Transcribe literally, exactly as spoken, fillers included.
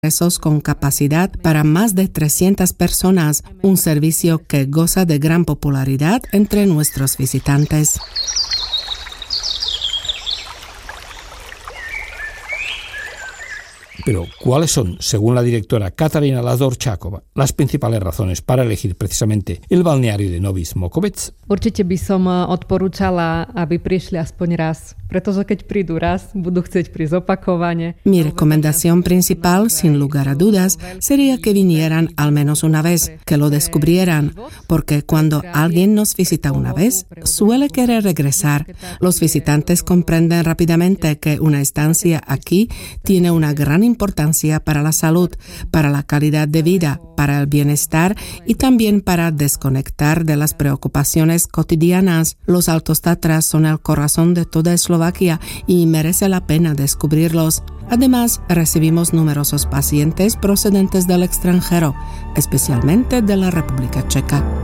con capacidad para más de trescientas personas, un servicio que goza de gran popularidad entre nuestros visitantes. Pero, ¿cuáles son, según la directora Katarina Lazorčáková, las principales razones para elegir precisamente el balneario de Nový Smokové? Určite by som odporúčala, aby prišli aspoň raz, pretože keď prídu raz, budú chcieť prísť opakovane. Mi recomendación principal, sin lugar a dudas, sería que vinieran al menos una vez, que lo descubrieran, porque cuando alguien nos visita una vez, suele querer regresar. Los visitantes comprenden rápidamente que una estancia aquí tiene una gran importancia para la salud, para la calidad de vida, para el bienestar y también para desconectar de las preocupaciones cotidianas. Los Altos Tatras son el corazón de toda Eslovaquia y merece la pena descubrirlos. Además, recibimos numerosos pacientes procedentes del extranjero, especialmente de la República Checa.